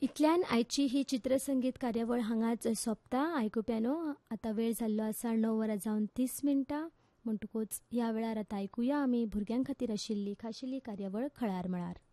इतल्यान आयची ही चित्रसंगीत कार्यावळ हांगाच सोंपता. आयकुप्यानो, आतां वेळ जाल्लो आसा 9:30 म्हणटकूच ह्या वेळार आतां आयकुया आमी भुरग्यां खातीर आशिल्ली खाशेली कार्यावळ खळार मळार.